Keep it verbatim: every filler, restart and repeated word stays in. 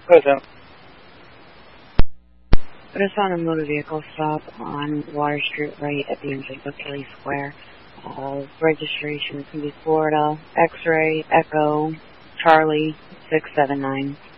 Present. Put us on a motor vehicle stop on Water Street right at the entrance of Kelly Square. Uh, registration is going to be Florida X-Ray Echo Charlie six seven nine.